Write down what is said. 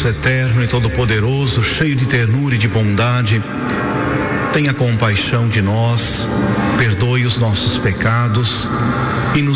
eterno e todo-poderoso, cheio de ternura e de bondade, tenha compaixão de nós, perdoe os nossos pecados e nos